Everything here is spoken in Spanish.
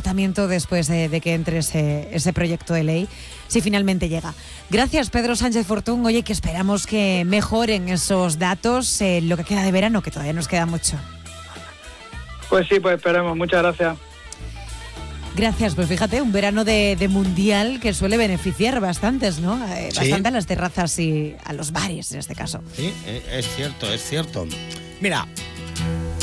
comportamiento después de que entre ese proyecto de ley, si finalmente llega. Gracias, Pedro Sánchez Fortún. Oye, que esperamos que mejoren esos datos lo que queda de verano, que todavía nos queda mucho. Pues sí, pues esperemos. Muchas gracias. Gracias, pues fíjate, un verano de mundial que suele beneficiar bastantes, ¿no? Bastante a las terrazas y a los bares en este caso. Sí, es cierto, es cierto. Mira,